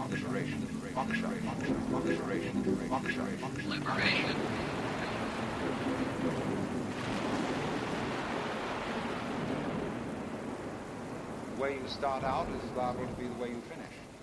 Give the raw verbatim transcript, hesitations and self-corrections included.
liberation, moksha, liberation, moksha, liberation. The way you start out is liable to be the way you finish.